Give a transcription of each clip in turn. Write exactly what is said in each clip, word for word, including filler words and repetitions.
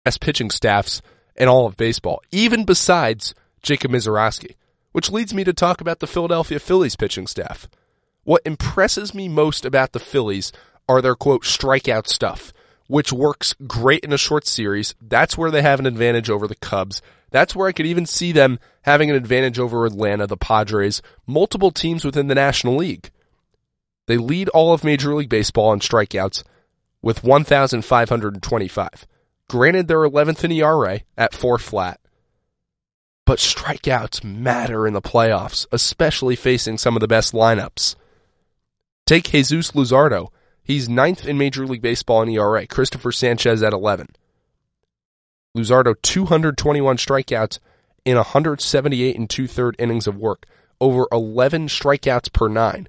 best pitching staffs in all of baseball, even besides Jacob Misiorowski, which leads me to talk about the Philadelphia Phillies pitching staff. What impresses me most about the Phillies are their, quote, strikeout stuff, which works great in a short series. That's where they have an advantage over the Cubs. That's where I could even see them having an advantage over Atlanta, the Padres, multiple teams within the National League. They lead all of Major League Baseball in strikeouts with one thousand five hundred twenty-five. Granted, they're eleventh in E R A at four flat. But strikeouts matter in the playoffs, especially facing some of the best lineups. Take Jesus Luzardo. He's ninth in Major League Baseball in E R A. Christopher Sanchez at eleven. Luzardo, two hundred twenty-one strikeouts in one hundred seventy-eight and two-thirds innings of work. Over eleven strikeouts per nine.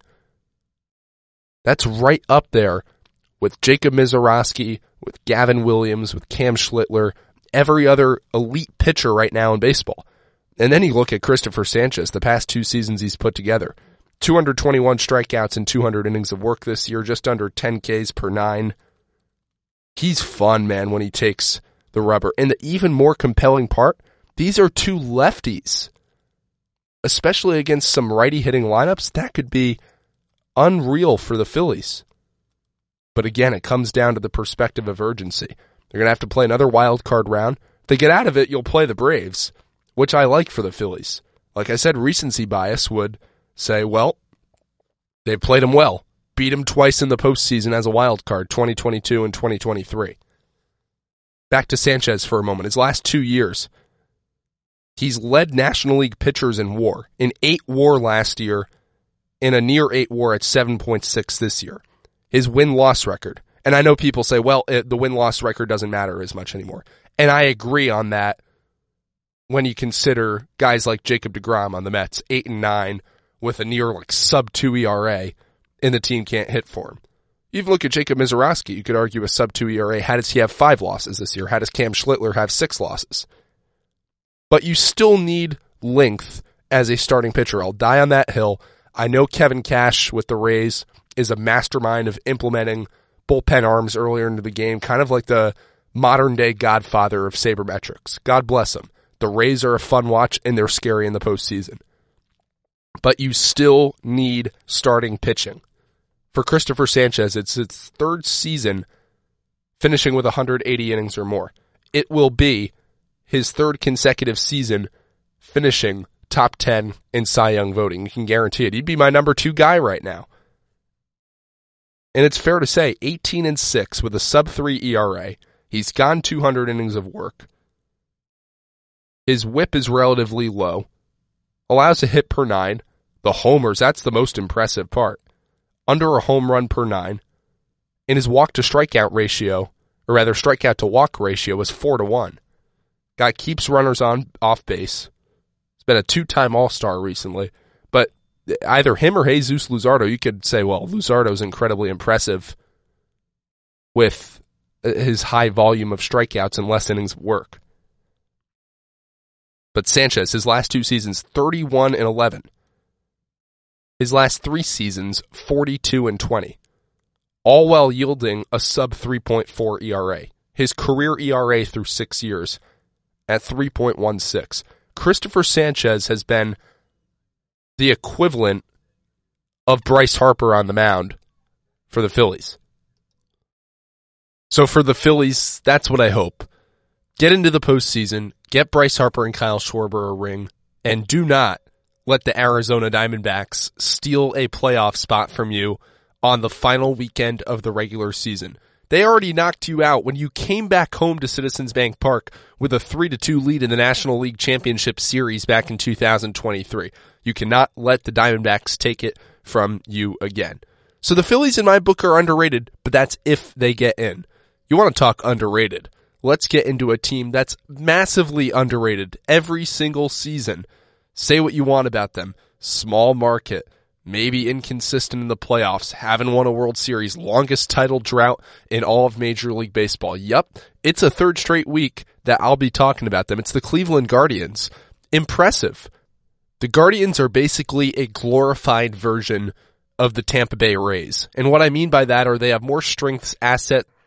That's right up there with Jacob Misiorowski, with Gavin Williams, with Cam Schlittler, every other elite pitcher right now in baseball. And then you look at Christopher Sanchez, the past two seasons he's put together. two hundred twenty-one strikeouts and two hundred innings of work this year, just under ten Ks per nine. He's fun, man, when he takes the rubber. And the even more compelling part, these are two lefties. Especially against some righty-hitting lineups, that could be unreal for the Phillies. But again, it comes down to the perspective of urgency. They're going to have to play another wild card round. If they get out of it, you'll play the Braves, which I like for the Phillies. Like I said, recency bias would say, well, they've played them well. Beat them twice in the postseason as a wild card, twenty twenty-two and twenty twenty-three. Back to Sanchez for a moment. His last two years, he's led National League pitchers in WAR. In eight WAR last year, in a near eight WAR at seven point six this year. His win-loss record. And I know people say, well, it, the win-loss record doesn't matter as much anymore. And I agree on that when you consider guys like Jacob deGrom on the Mets, eight and nine, with a near like sub two E R A, and the team can't hit for him. You even look at Jacob Misiorowski, you could argue a sub two E R A. How does he have five losses this year? How does Cam Schlittler have six losses? But you still need length as a starting pitcher. I'll die on that hill. I know Kevin Cash with the Rays is a mastermind of implementing bullpen arms earlier into the game, kind of like the modern-day godfather of sabermetrics. God bless him. The Rays are a fun watch, and they're scary in the postseason. But you still need starting pitching. For Christopher Sanchez, it's its third season finishing with one hundred eighty innings or more. It will be his third consecutive season finishing top ten in Cy Young voting. You can guarantee it. He'd be my number two guy right now. And it's fair to say, eighteen and six with a sub three E R A. He's gone two hundred innings of work. His whip is relatively low. Allows a hit per nine. The homers, that's the most impressive part. Under a home run per nine. And his walk to strikeout ratio, or rather strikeout to walk ratio, is four to one. Guy keeps runners on off base. He's been a two-time All-Star recently. But either him or Jesus Luzardo, you could say, well, Luzardo's incredibly impressive with his high volume of strikeouts and less innings of work. But Sanchez, his last two seasons, thirty-one and eleven. His last three seasons, forty-two and twenty. All while yielding a sub three point four E R A. His career E R A through six years at three point one six. Christopher Sanchez has been the equivalent of Bryce Harper on the mound for the Phillies. So for the Phillies, that's what I hope. Get into the postseason, get Bryce Harper and Kyle Schwarber a ring, and do not let the Arizona Diamondbacks steal a playoff spot from you on the final weekend of the regular season. They already knocked you out when you came back home to Citizens Bank Park with a three to two lead in the National League Championship Series back in two thousand twenty-three. You cannot let the Diamondbacks take it from you again. So the Phillies in my book are underrated, but that's if they get in. You want to talk underrated? Let's get into a team that's massively underrated every single season. Say what you want about them. Small market, maybe inconsistent in the playoffs, haven't won a World Series, longest title drought in all of Major League Baseball. Yup, it's a third straight week that I'll be talking about them. It's the Cleveland Guardians. Impressive. The Guardians are basically a glorified version of the Tampa Bay Rays. And what I mean by that are they have more strengths, asset